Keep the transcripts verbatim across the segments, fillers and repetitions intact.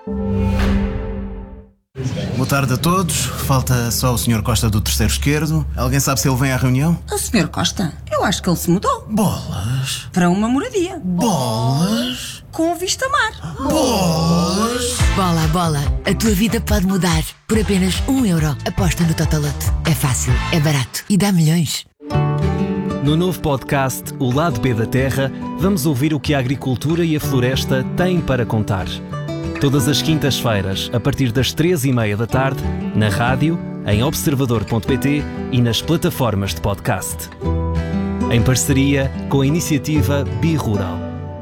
Boa tarde a todos. Falta só o senhor Costa do terceiro esquerdo. Alguém sabe se ele vem à reunião? O senhor Costa? Eu acho que ele se mudou. Bolas. Para uma moradia. Bolas. Com vista mar. Bolas. Bola, bola. A tua vida pode mudar. Por apenas um euro. Aposta no Totolote. É fácil, é barato e dá milhões. No novo podcast O Lado B da Terra, vamos ouvir o que a agricultura e a floresta têm para contar. Todas as quintas-feiras, a partir das três e meia da tarde, na rádio, em observador ponto pt e nas plataformas de podcast. Em parceria com a iniciativa Bi-Rural.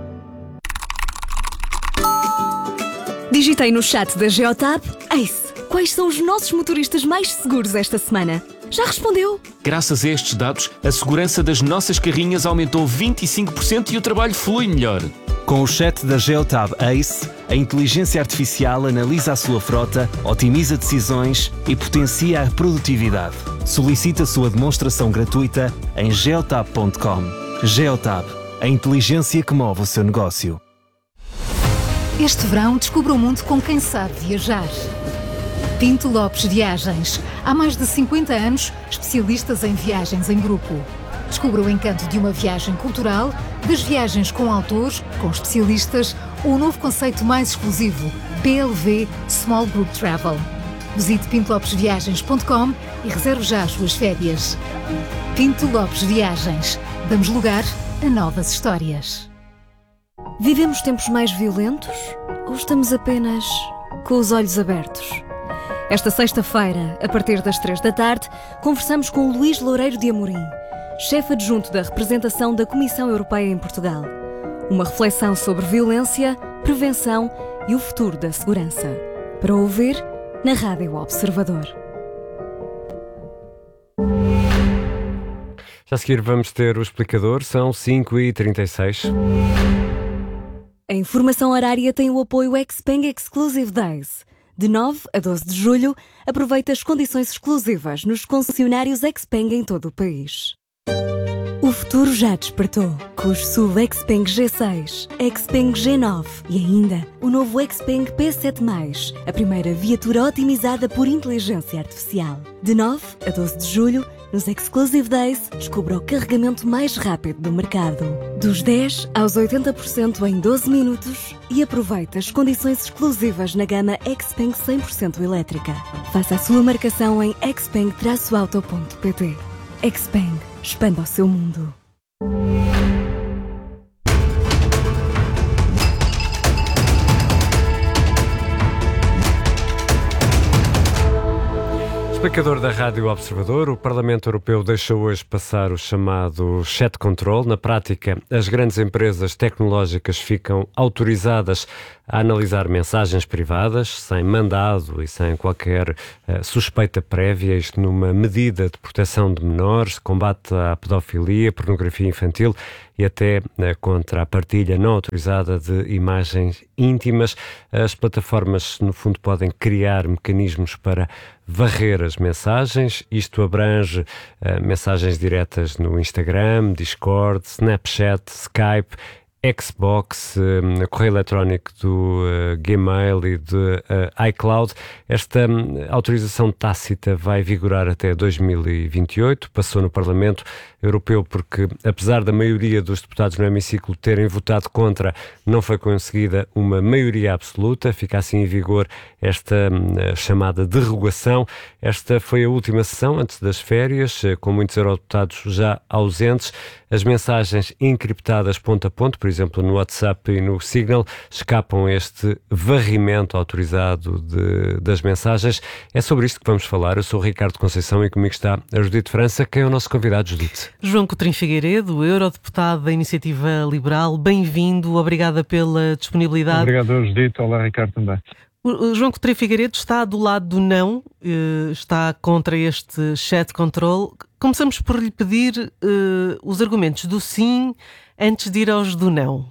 Digitei no chat da Geotab, Ace, quais são os nossos motoristas mais seguros esta semana? Já respondeu? Graças a estes dados, a segurança das nossas carrinhas aumentou vinte e cinco por cento e o trabalho flui melhor. Com o chat da Geotab Ace, a inteligência artificial analisa a sua frota, otimiza decisões e potencia a produtividade. Solicite a sua demonstração gratuita em geotab ponto com. Geotab, a inteligência que move o seu negócio. Este verão, descubra o mundo com quem sabe viajar. Pinto Lopes Viagens. Há mais de cinquenta anos, especialistas em viagens em grupo. Descubra o encanto de uma viagem cultural, das viagens com autores, com especialistas, ou o novo conceito mais exclusivo, B L V Small Group Travel. Visite pinto lopes viagens ponto com e reserve já as suas férias. Pinto Lopes Viagens. Damos lugar a novas histórias. Vivemos tempos mais violentos ou estamos apenas com os olhos abertos? Esta sexta-feira, a partir das três da tarde, conversamos com o Luís Loureiro de Amorim, chefe adjunto da representação da Comissão Europeia em Portugal. Uma reflexão sobre violência, prevenção e o futuro da segurança. Para ouvir, na Rádio Observador. Já a seguir vamos ter o explicador, são cinco e trinta e seis. A informação horária tem o apoio Xpeng Exclusive Days. De nove a doze de julho, aproveita as condições exclusivas nos concessionários Xpeng em todo o país. O futuro já despertou com os S U V Xpeng G seis, Xpeng G nove e ainda o novo Xpeng P sete mais, a primeira viatura otimizada por inteligência artificial. De nove a doze de julho, nos Exclusive Days, descubra o carregamento mais rápido do mercado. Dos dez aos oitenta por cento em doze minutos e aproveita as condições exclusivas na gama Xpeng cem por cento elétrica. Faça a sua marcação em xpeng auto ponto pt. Xpeng. Expanda o seu mundo. Explicador da Rádio Observador, o Parlamento Europeu deixou hoje passar o chamado chat control. Na prática, as grandes empresas tecnológicas ficam autorizadas a analisar mensagens privadas, sem mandado e sem qualquer uh, suspeita prévia, isto numa medida de proteção de menores, combate à pedofilia, pornografia infantil e até uh, contra a partilha não autorizada de imagens íntimas. As plataformas, no fundo, podem criar mecanismos para varrer as mensagens. Isto abrange uh, mensagens diretas no Instagram, Discord, Snapchat, Skype, Xbox, um, correio eletrónico do uh, Gmail e de uh, iCloud. Esta um, autorização tácita vai vigorar até dois mil e vinte e oito. Passou no Parlamento Europeu porque, apesar da maioria dos deputados no hemiciclo terem votado contra, não foi conseguida uma maioria absoluta. Fica assim em vigor esta um, chamada derrogação. Esta foi a última sessão antes das férias, com muitos eurodeputados já ausentes. As mensagens encriptadas ponto a ponto, por exemplo, no WhatsApp e no Signal, escapam a este varrimento autorizado de, das mensagens. É sobre isto que vamos falar. Eu sou o Ricardo Conceição e comigo está a Judite França. Quem é o nosso convidado, Judite? João Coutinho Figueiredo, eurodeputado da Iniciativa Liberal. Bem-vindo, obrigada pela disponibilidade. Obrigado, Judite. Olá, Ricardo, também. O João Coutinho Figueiredo está do lado do não, está contra este chat control. Começamos por lhe pedir uh, os argumentos do sim antes de ir aos do não.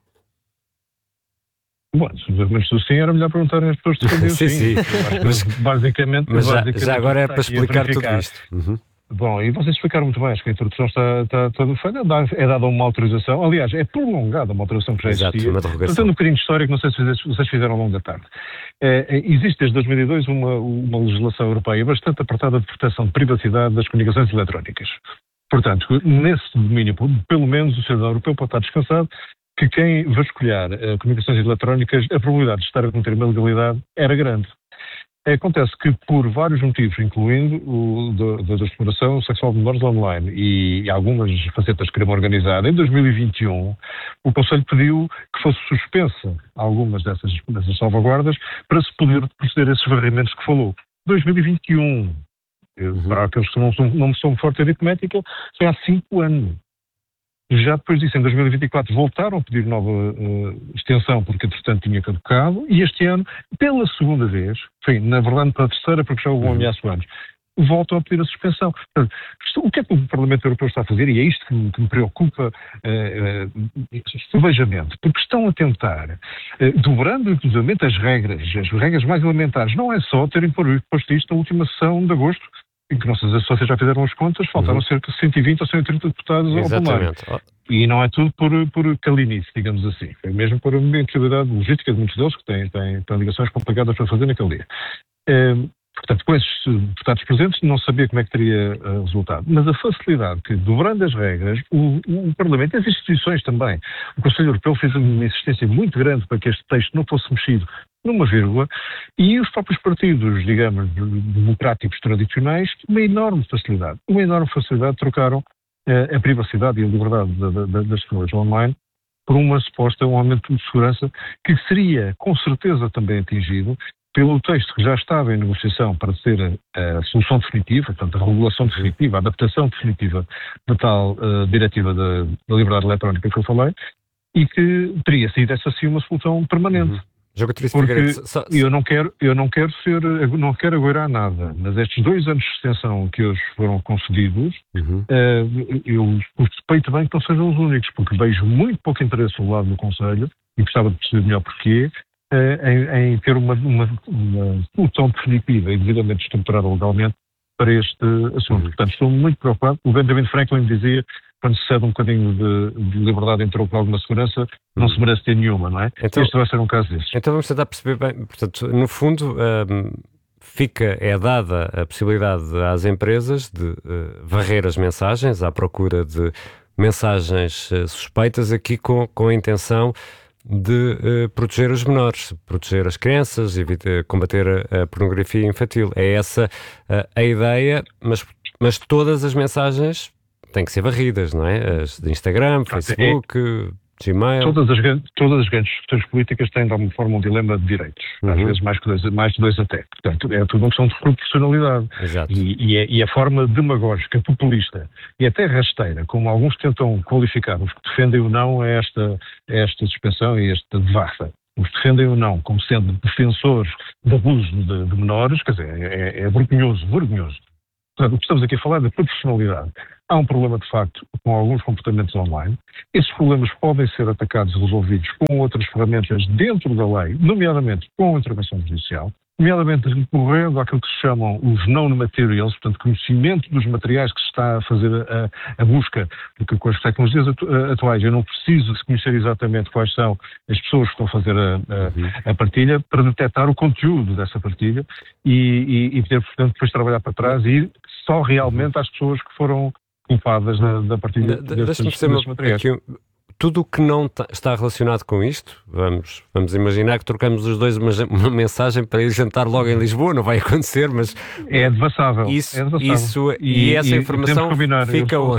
Bom, se os argumentos do sim era melhor perguntar às pessoas que escolhiam o sim. Sim, sim. Mas, basicamente, mas já, basicamente já agora é para explicar tudo isto. Uhum. Bom, e vocês explicaram muito bem, acho que a introdução está, está toda feita, é dada uma autorização, aliás, é prolongada uma autorização que já existia. Exato, uma derrogação. Portanto, um bocadinho de história que não sei se vocês, vocês fizeram ao longo da tarde. É, existe desde dois mil e dois uma, uma legislação europeia bastante apertada de proteção de privacidade das comunicações eletrónicas. Portanto, nesse domínio, pelo menos o cidadão europeu pode estar descansado que quem vasculhar uh, comunicações eletrónicas, a probabilidade de estar a cometer uma ilegalidade era grande. Acontece que, por vários motivos, incluindo o da exploração sexual de menores online e, e algumas facetas de crime organizado, em dois mil e vinte e um, o Conselho pediu que fosse suspensa algumas dessas, dessas salvaguardas para se poder proceder a esses varrimentos que falou. dois mil e vinte e um, uhum. Para aqueles que não, não me são forte aritmética, foi há cinco anos. Já depois disso, em dois mil e vinte e quatro, voltaram a pedir nova uh, extensão, porque, entretanto, tinha caducado, e este ano, pela segunda vez, enfim, na verdade, para a terceira, porque já houve um ameaço antes, voltam a pedir a suspensão. Portanto, o que é que o Parlamento Europeu está a fazer? E é isto que me, que me preocupa uh, uh, subejamente, porque estão a tentar, uh, dobrando, inclusive, as regras, as regras mais elementares, não é só terem posto isto na última sessão de agosto, em que, não sei se vocês já fizeram as contas, faltaram uhum. cerca de cento e vinte ou cento e trinta deputados ao plenário. E não é tudo por, por calinice, digamos assim. É mesmo por uma impossibilidade logística de muitos deles que têm, têm, têm ligações complicadas para fazer naquele dia. Um, portanto, com esses deputados presentes, não sabia como é que teria uh, resultado. Mas a facilidade que, dobrando as regras, o, o Parlamento e as instituições também, o Conselho Europeu fez uma insistência muito grande para que este texto não fosse mexido numa vírgula, e os próprios partidos, digamos, democráticos tradicionais, uma enorme facilidade, uma enorme facilidade trocaram uh, a privacidade e a liberdade da, da, das pessoas online por uma suposta, um aumento de segurança que seria, com certeza, também atingido pelo texto que já estava em negociação para ser a, a solução definitiva, portanto, a regulação definitiva, a adaptação definitiva da tal uh, diretiva da, da liberdade eletrónica que eu falei, e que teria sido essa sim uma solução permanente. Uhum. Porque só... eu não quero, eu não quero ser, não quero agoirar nada, mas estes dois anos de extensão que hoje foram concedidos, uhum. uh, eu suspeito bem que não sejam os únicos, porque vejo muito pouco interesse do lado do Conselho, e gostava de perceber melhor porquê, uh, em, em ter uma, uma, uma solução definitiva e devidamente estruturada legalmente para este assunto. Uhum. Portanto, estou muito preocupado. O Benjamin Franklin dizia, quando se cede um bocadinho de, de liberdade em troco de alguma segurança, não se merece ter nenhuma, não é? Então, este vai ser um caso desses. Então vamos tentar perceber bem, portanto, no fundo, um, fica, é dada a possibilidade às empresas de uh, varrer as mensagens à procura de mensagens uh, suspeitas, aqui com, com a intenção de uh, proteger os menores, proteger as crianças, evitar, combater a, a pornografia infantil. É essa uh, a ideia, mas, mas todas as mensagens têm que ser varridas, não é? As de Instagram, Facebook, é, Gmail... Todas as, todas as grandes discussões políticas têm de alguma forma um dilema de direitos, uhum. às vezes mais, que dois, mais de dois até. Portanto, é tudo uma questão de proporcionalidade. Exato. E, e, é, e a forma demagógica, populista e até rasteira, como alguns tentam qualificar os que defendem ou não esta, esta suspensão e esta devassa. Os que defendem ou não como sendo defensores de abuso de, de menores, quer dizer, é, é vergonhoso, vergonhoso. Portanto, o que estamos aqui a falar é da proporcionalidade. Há um problema, de facto, com alguns comportamentos online. Esses problemas podem ser atacados e resolvidos com outras ferramentas dentro da lei, nomeadamente com a intervenção judicial, nomeadamente recorrendo àquilo que se chamam os known materials, portanto, conhecimento dos materiais que se está a fazer a, a busca, porque com as tecnologias atu atuais eu não preciso de conhecer exatamente quais são as pessoas que estão a fazer a, a, a partilha para detectar o conteúdo dessa partilha e, e, e poder, portanto, depois trabalhar para trás e ir só realmente às pessoas que foram culpadas da, da partilha de, desses, desses materiais. Aqui, tudo o que não está relacionado com isto, vamos, vamos imaginar que trocamos os dois uma, uma mensagem para ir jantar logo em Lisboa, não vai acontecer, mas... É devassável. Isso, é devassável. isso e, e essa e informação fica onde?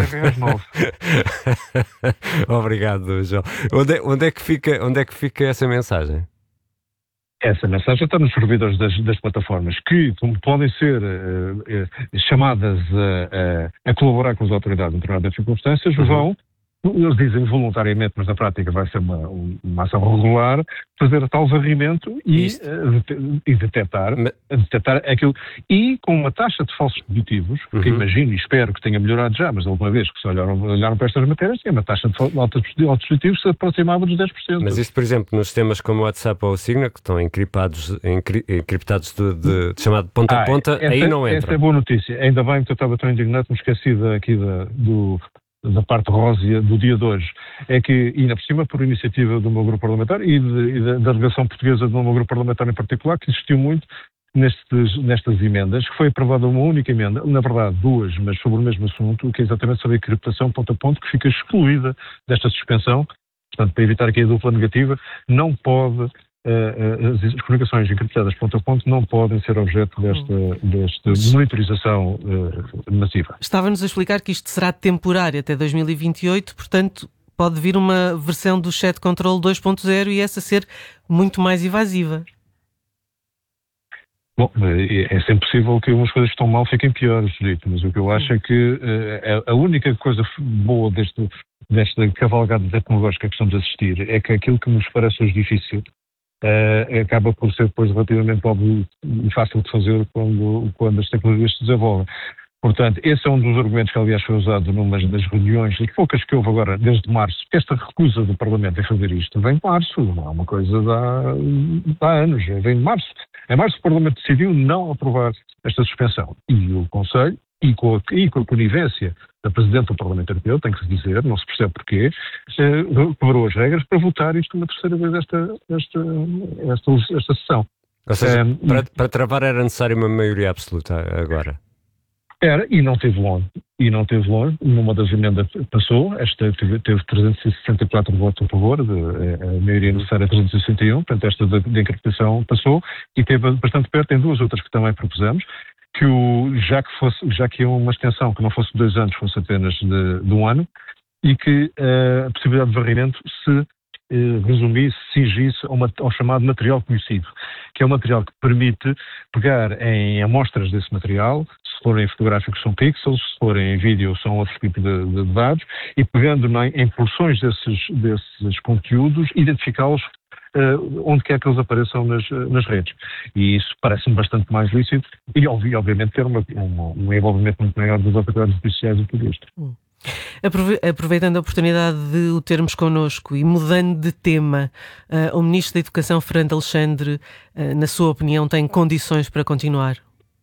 Obrigado, João. Onde é, onde, é que fica, onde é que fica essa mensagem? Essa mensagem está nos servidores das, das plataformas que, como podem ser uh, uh, chamadas uh, uh, a colaborar com as autoridades em determinadas circunstâncias, uhum. vão eles dizem voluntariamente, mas na prática vai ser uma, uma ação regular, fazer a tal varrimento e, uh, e detectar, mas... detectar aquilo. E com uma taxa de falsos positivos, uhum. que imagino e espero que tenha melhorado já, mas da última vez que se olharam, olharam para estas matérias, tinha uma taxa de falsos positivos que se aproximava dos dez por cento. Mas isto, por exemplo, nos sistemas como o WhatsApp ou o Signal, que estão encriptados, encri, encriptados de, de, de chamado ponta ah, a ponta, essa, aí não entra. Essa é boa notícia. Ainda bem que eu estava tão indignado, me esqueci aqui da, do... da parte rósea do dia de hoje, é que, e ainda por cima, por iniciativa do meu grupo parlamentar e, de, e da, da delegação portuguesa do meu grupo parlamentar em particular, que insistiu muito nestes, nestas emendas, que foi aprovada uma única emenda, na verdade duas, mas sobre o mesmo assunto, que é exatamente sobre a encriptação ponto a ponto, que fica excluída desta suspensão. Portanto, para evitar aqui a dupla negativa, não pode... Uh, as comunicações encriptadas ponto a ponto não podem ser objeto desta, desta monitorização uh, massiva. Estava-nos a explicar que isto será temporário até dois mil e vinte e oito, portanto pode vir uma versão do Chat Control dois ponto zero e essa ser muito mais invasiva. Bom, é sempre possível que umas coisas que estão mal fiquem piores, dito, mas o que eu acho é que uh, a única coisa boa deste, desta cavalgada tecnológica que estamos a assistir é que aquilo que nos parece hoje difícil Uh, acaba por ser depois relativamente óbvio e fácil de fazer quando, quando as tecnologias se desenvolvem. Portanto, esse é um dos argumentos que aliás foi usado numa das reuniões, e poucas que houve agora desde março, que esta recusa do Parlamento em fazer isto vem de março, não é uma coisa de há, de há anos, vem de março. Em março o Parlamento decidiu não aprovar esta suspensão e o Conselho, e com a, e com a conivência da Presidente do Parlamento Europeu, tem que se dizer, não se percebe porquê, eh, quebrou as regras para votar isto uma terceira vez esta, esta, esta, esta sessão. Ou seja, um, para, para travar era necessário uma maioria absoluta agora? Era, e não teve longe. E não teve longe. Numa das emendas passou, esta teve, teve trezentos e sessenta e quatro votos a favor, de, a maioria necessária é trezentos e sessenta e um, portanto esta de, de encriptação passou, e teve bastante perto em duas outras que também propusemos, que o, já que fosse, já que uma extensão que não fosse de dois anos, fosse apenas de, de um ano, e que uh, a possibilidade de varrimento se uh, resumisse, se cingisse ao, ao chamado material conhecido, que é um material que permite pegar em amostras desse material, se forem fotográficos são pixels, se forem em vídeo são outros tipos de, de dados, e pegando na, em porções desses, desses conteúdos, identificá-los Uh, onde quer que eles apareçam nas, nas redes. E isso parece-me bastante mais lícito e, obviamente, ter uma, uma, um envolvimento muito maior das autoridades judiciais do que isto. Hum. Aproveitando a oportunidade de o termos connosco e mudando de tema, uh, o Ministro da Educação, Fernando Alexandre, uh, na sua opinião, tem condições para continuar?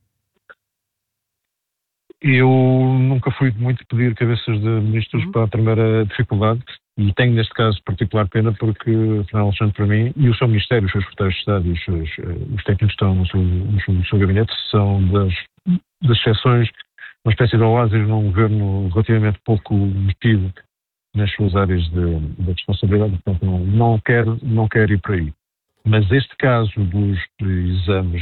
Eu nunca fui muito pedir cabeças de ministros uhum. para a primeira dificuldade. E tenho, neste caso, particular pena porque o Fernando Alexandre, para mim, e o seu Ministério, os seus secretários de Estado e os, seus, os técnicos que estão no seu, no seu, no seu gabinete, são das, das exceções, uma espécie de oásis num governo relativamente pouco metido nas suas áreas de, de responsabilidade. Portanto, não, não, quero, não quero ir por aí. Mas este caso dos exames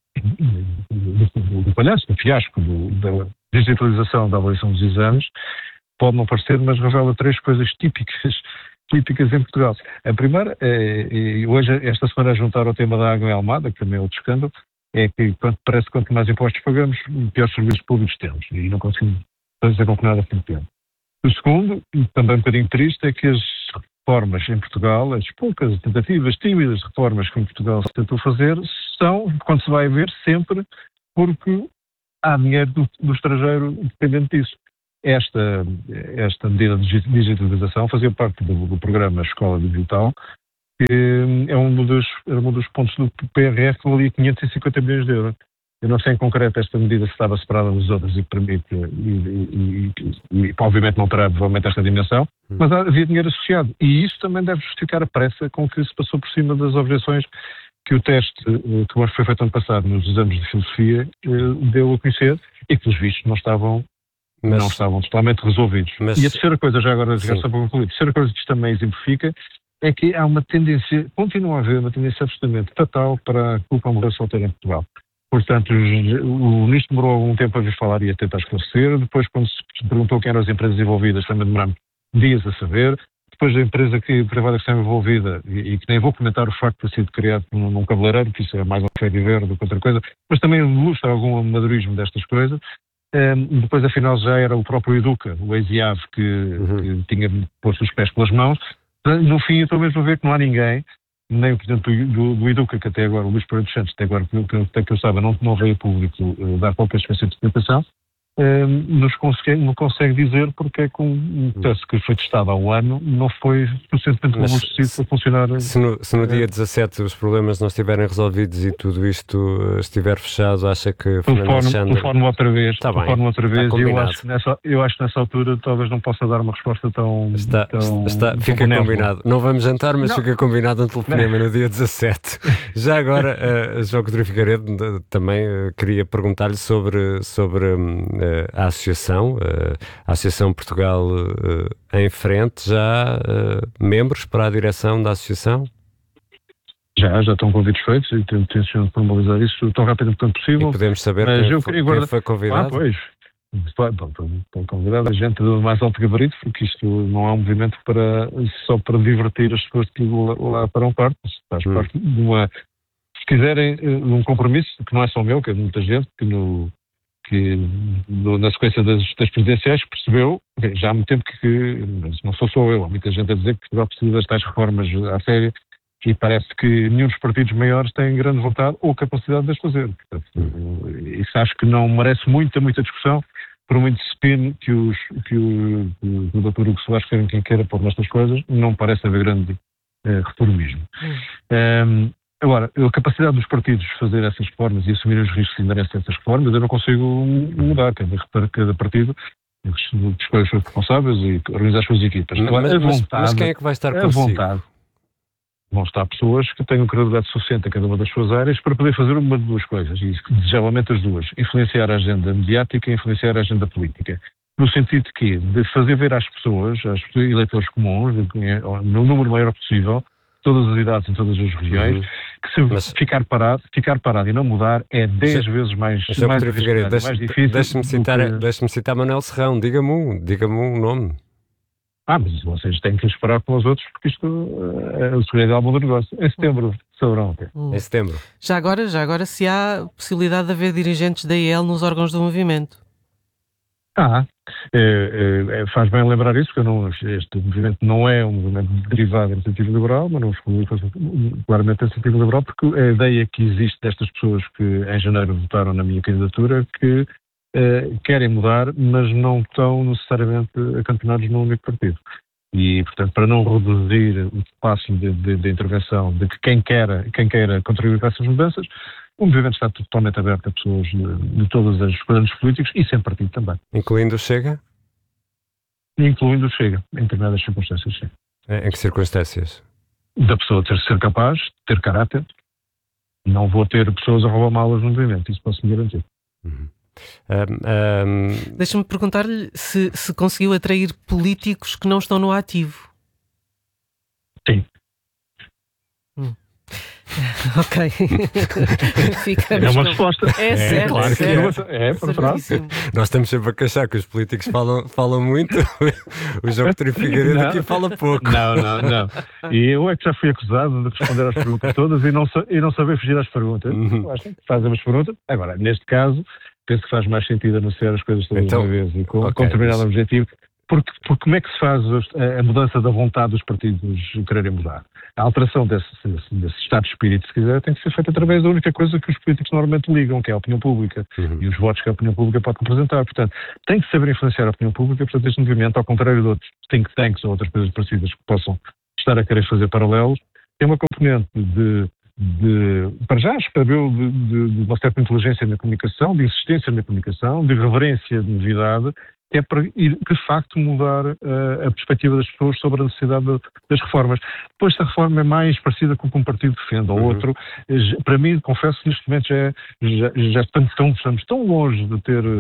do, do palhaço, do fiasco, do, da digitalização da avaliação dos exames, pode não parecer, mas revela três coisas típicas, típicas em Portugal. A primeira, é, e hoje, esta semana, a juntar ao tema da água em Almada, que também é outro escândalo, é que quanto, parece que quanto mais impostos pagamos, piores serviços públicos temos. E não conseguimos fazer com que nada funcione. O segundo, também um bocadinho triste, é que as reformas em Portugal, as poucas tentativas tímidas de reformas que em Portugal se tentou fazer, são, quando se vai ver, sempre porque há dinheiro do, do estrangeiro dependente disso. Esta, esta medida de digitalização fazia parte do, do programa Escola Digital, que é um dos, é um dos pontos do P R R que valia quinhentos e cinquenta milhões de euros. Eu não sei em concreto esta medida se estava separada das outras e permite, e, e, e, e obviamente não terá provavelmente esta dimensão, mas havia dinheiro associado. E isso também deve justificar a pressa com que se passou por cima das objeções que o teste que foi feito ano passado nos exames de filosofia deu a conhecer e que, pelos vistos, não estavam Mas, não estavam totalmente resolvidos. Mas, e a terceira coisa, já agora, já só para concluir, a terceira coisa que isto também exemplifica é que há uma tendência, continua a haver uma tendência absolutamente fatal para a culpa morrer solteira em Portugal. Portanto, o ministro demorou algum tempo a vir falar e a tentar esclarecer. Depois, quando se perguntou quem eram as empresas envolvidas, também demoramos dias a saber. Depois, a empresa que, privada que está envolvida, e, e que nem vou comentar o facto de ter sido criado num, num cabeleireiro, que isso é mais uma fé de ver do que outra coisa, mas também ilustra algum amadorismo destas coisas. Um, depois, afinal, já era o próprio Educa, o ex-IAV, que, uhum. que tinha posto os pés pelas mãos. No fim, eu estou mesmo a ver que não há ninguém, nem o presidente do, do, do Educa, que até agora, o Luís Pereira dos Santos, até agora, que, que, que eu saiba, não, não veio a público uh, dar qualquer espécie de documentação, uh, nos consegue, não consegue dizer porque é que um teste que foi testado há um ano não foi suficientemente robustecido para funcionar. Se no, se no dia dezassete os problemas não estiverem resolvidos e tudo isto uh, estiver fechado, acha que Fernando Alexandre... Telefone outra vez, está bem, telefone outra vez, está e eu acho, nessa, eu acho que nessa altura talvez não possa dar uma resposta tão... Está, tão, está, tão fica benévola. Combinado. Não vamos jantar, mas não. Fica combinado um telefonema no dia dezassete. Já agora, uh, João Coutinho Figueiredo, uh, também uh, queria perguntar-lhe sobre, sobre uh, a associação, uh, a Associação Portugal uh, em Frente, já uh, membros para a direção da associação? Já, já estão convites feitos e tenho intenção de formalizar isso tão rapidamente quanto possível. E podemos saber quem, eu quem guarda... foi convidado? Ah, pois. Estão convidados a gente do mais alto gabarito, porque isto não é um movimento para, só para divertir as pessoas que lá, lá farão parte. Faz hum. parte de uma... Se quiserem, um compromisso, que não é só meu, que é de muita gente, que, no, que no, na sequência das, das presidenciais percebeu, já há muito tempo que, não sou só eu, há muita gente a dizer que Portugal precisa das tais reformas à séria, e parece que nenhum dos partidos maiores tem grande vontade ou capacidade de as fazer. Portanto, isso acho que não merece muita, muita discussão, por muito spin que, os, que o, o, o doutor Hugo Soares querem quem queira pôr nestas coisas, não parece haver grande uh, reformismo. Um, agora, a capacidade dos partidos de fazer essas reformas e assumir os riscos inerentes a essas reformas, eu não consigo mudar. Cada, cada partido escolhe os seus responsáveis e organizar as suas equipas. Agora, mas, a vontade, mas quem é que vai estar a consigo? Vontade, vão estar pessoas que tenham credibilidade suficiente a cada uma das suas áreas para poder fazer uma de duas coisas, e desejavelmente as duas: influenciar a agenda mediática e influenciar a agenda política. No sentido de quê? De fazer ver às pessoas, aos eleitores comuns, no número maior possível, todas as idades em todas as regiões, uhum. que se Mas, ficar, parado, ficar parado e não mudar é dez vezes mais, mais, deixe, mais difícil. Deixe-me citar, que... deixe-me citar Manuel Serrão, diga-me um, diga-me um nome. Ah, mas vocês têm que esperar com os outros, porque isto é o segredo de algum negócio. Em setembro, saberão. Hum. Em setembro. Já agora, já agora, se há possibilidade de haver dirigentes da I E L nos órgãos do movimento? Ah, é, é, faz bem lembrar isso, porque não, este movimento não é um movimento derivado da iniciativa liberal, mas não exclui claramente a iniciativa liberal, porque a ideia que existe destas pessoas que em janeiro votaram na minha candidatura, que Uh, querem mudar, mas não estão necessariamente acantonados num único partido. E, portanto, para não reduzir o espaço de, de, de intervenção de que quem queira, quem queira contribuir para essas mudanças, o movimento está totalmente aberto a pessoas de, de todas as quadrantes políticos e sem partido também. Incluindo o Chega? Incluindo o Chega, em determinadas circunstâncias, sim. Em que circunstâncias? Da pessoa ter ser capaz, ter caráter. Não vou ter pessoas a roubar malas no movimento, isso posso me garantir. Uhum. Um, um... Deixa-me perguntar-lhe se, se conseguiu atrair políticos que não estão no ativo. Sim. Hum. Ok. Ficamos é uma com... resposta. É, é certo. Claro que é. É, por trás. Nós estamos sempre a queixar que os políticos falam, falam muito. O João Coutinho Figueiredo aqui fala pouco. Não, não, não. E eu é que já fui acusado de responder às perguntas todas e não, e não saber fugir às perguntas. Uhum. Fazem as perguntas. Agora, neste caso, penso que faz mais sentido anunciar as coisas todas então, de uma vez e com, okay, com determinado mas... objetivo. Porque, porque como é que se faz a, a mudança da vontade dos partidos quererem mudar? A alteração desse, desse, desse estado de espírito, se quiser, tem que ser feita através da única coisa que os políticos normalmente ligam, que é a opinião pública, uhum. e os votos que a opinião pública pode representar. Portanto, tem que saber influenciar a opinião pública. Portanto, este movimento, ao contrário de outros think tanks ou outras coisas parecidas que possam estar a querer fazer paralelos, tem uma componente de, de para já, escreveu de, de, de uma certa inteligência na comunicação, de insistência na comunicação, de reverência de novidade, é para ir, de facto, mudar uh, a perspectiva das pessoas sobre a necessidade de, das reformas. Depois, se a reforma é mais parecida com o que um partido defende ou uhum. outro, para mim, confesso, neste momento já, já, já estamos, tão, estamos tão longe de ter